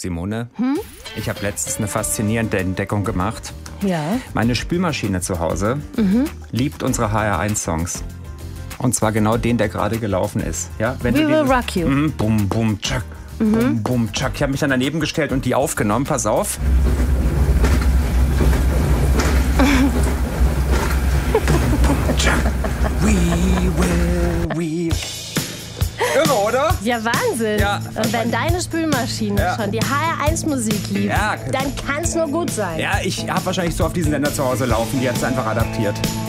Simone, ich habe letztens eine faszinierende Entdeckung gemacht. Ja. Meine Spülmaschine zu Hause liebt unsere HR1-Songs. Und zwar genau den, der gerade gelaufen ist. Ja, wenn We Will Rock You. Bum, bum, tschak. Bum, bum, tschak. Ich habe mich dann daneben gestellt und die aufgenommen. Pass auf. Bum, tschak. We. Irre, oder? Ja, Wahnsinn. Ja. Und wenn deine Spülmaschine schon die HR1-Musik liebt, Ja. dann kann es nur gut sein. Ja, ich habe wahrscheinlich so auf diesen Sender zu Hause laufen. Die hat es einfach adaptiert.